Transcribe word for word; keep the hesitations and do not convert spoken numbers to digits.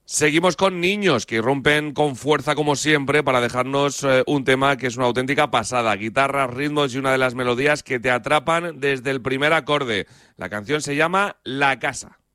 Seguimos con niños que irrumpen con fuerza como siempre para dejarnos eh, un tema que es una auténtica pasada. Guitarras, ritmos y una de las melodías que te atrapan desde el primer acorde. La canción se llama La Casa.